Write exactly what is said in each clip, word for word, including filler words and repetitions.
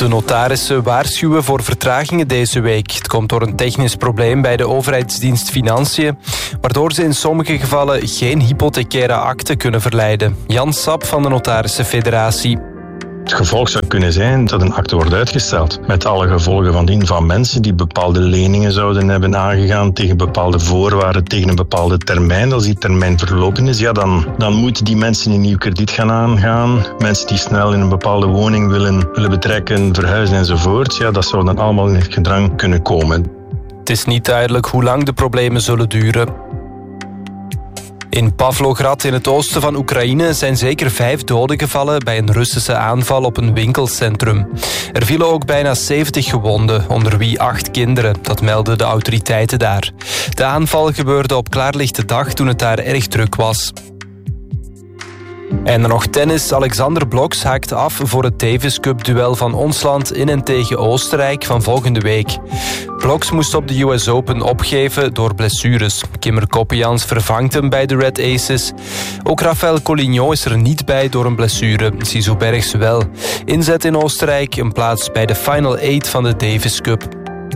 De notarissen waarschuwen voor vertragingen deze week. Het komt door een technisch probleem bij de overheidsdienst Financiën, waardoor ze in sommige gevallen geen hypothecaire akte kunnen verlijden. Jan Sap van de Notarissenfederatie. Het gevolg zou kunnen zijn dat een akte wordt uitgesteld. Met alle gevolgen van dien van mensen die bepaalde leningen zouden hebben aangegaan tegen bepaalde voorwaarden, tegen een bepaalde termijn. Als die termijn verlopen is, ja, dan, dan moeten die mensen een nieuw krediet gaan aangaan. Mensen die snel in een bepaalde woning willen, willen betrekken, verhuizen enzovoort. Ja, dat zou dan allemaal in het gedrang kunnen komen. Het is niet duidelijk hoe lang de problemen zullen duren. In Pavlograd in het oosten van Oekraïne zijn zeker vijf doden gevallen bij een Russische aanval op een winkelcentrum. Er vielen ook bijna zeventig gewonden, onder wie acht kinderen. Dat melden de autoriteiten daar. De aanval gebeurde op klaarlichte dag toen het daar erg druk was. En dan nog tennis. Alexander Bloks haakt af voor het Davis Cup-duel van ons land in en tegen Oostenrijk van volgende week. Bloks moest op de U S Open opgeven door blessures. Kimmer Koppejans vervangt hem bij de Red Aces. Ook Rafael Collignon is er niet bij door een blessure. Sisu Bergs wel. Inzet in Oostenrijk een plaats bij de Final Eight van de Davis Cup.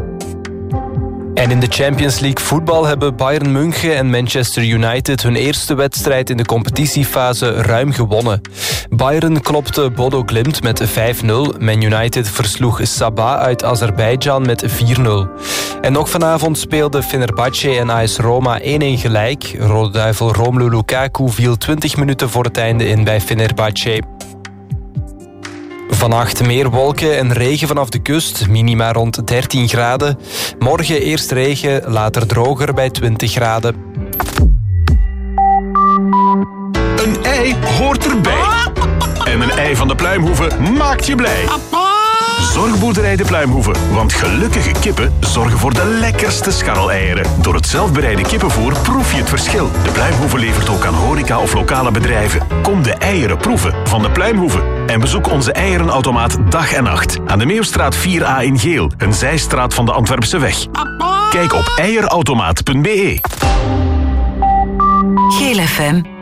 En in de Champions League voetbal hebben Bayern München en Manchester United hun eerste wedstrijd in de competitiefase ruim gewonnen. Bayern klopte Bodo Glimt met vijf nul. Man United versloeg Sabah uit Azerbeidzjan met vier nul. En nog vanavond speelden Fenerbahce en A S Roma één-één gelijk. Rode Duivel Romelu Lukaku viel twintig minuten voor het einde in bij Fenerbahce. Vannacht meer wolken en regen vanaf de kust, minima rond dertien graden. Morgen eerst regen, later droger bij twintig graden. Een ei hoort erbij. En een ei van de Pluimhoeve maakt je blij. Zorgboerderij de Pluimhoeve, want gelukkige kippen zorgen voor de lekkerste scharreleieren. Door het zelfbereide kippenvoer proef je het verschil. De Pluimhoeve levert ook aan horeca of lokale bedrijven. Kom de eieren proeven van de Pluimhoeve. En bezoek onze eierenautomaat dag en nacht. Aan de Meeuwstraat vier A in Geel, een zijstraat van de Antwerpse weg. Kijk op eierautomaat punt be. Geel F M.